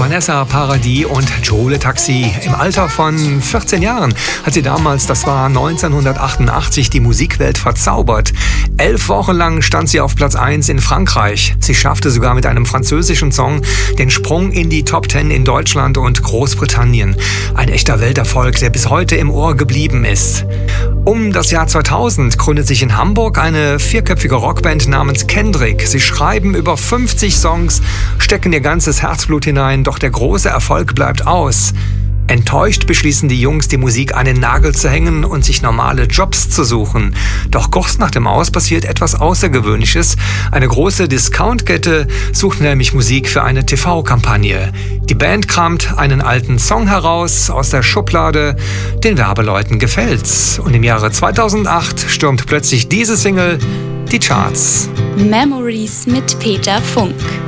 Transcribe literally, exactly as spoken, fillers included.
Vanessa Paradis und Jole Taxi. Im Alter von vierzehn Jahren hat sie damals, das war neunzehnhundertachtundachtzig, die Musikwelt verzaubert. Elf Wochen lang stand sie auf Platz eins in Frankreich. Sie schaffte sogar mit einem französischen Song den Sprung in die Top Ten in Deutschland und Großbritannien. Ein echter Welterfolg, der bis heute im Ohr geblieben ist. Um das Jahr zweitausend gründet sich in Hamburg eine vierköpfige Rockband namens Kendrick. Sie schreiben über fünfzig Songs, stecken ihr ganzes Herzblut hinein, doch der große Erfolg bleibt aus. Enttäuscht beschließen die Jungs, die Musik an den Nagel zu hängen und sich normale Jobs zu suchen. Doch kurz nach dem Aus passiert etwas Außergewöhnliches. Eine große Discountkette sucht nämlich Musik für eine T V-Kampagne. Die Band kramt einen alten Song heraus aus der Schublade. Den Werbeleuten gefällt's. Und im Jahre zweitausendacht stürmt plötzlich diese Single die Charts. Memories mit Peter Funk.